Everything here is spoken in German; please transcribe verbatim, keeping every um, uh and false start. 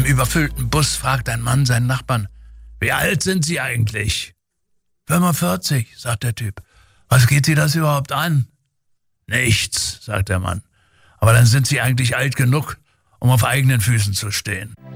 einem überfüllten Bus fragt ein Mann seinen Nachbarn: Wie alt sind Sie eigentlich? fünfundvierzig, sagt der Typ. Was geht Sie das überhaupt an? Nichts, sagt der Mann. Aber dann sind Sie eigentlich alt genug, um auf eigenen Füßen zu stehen.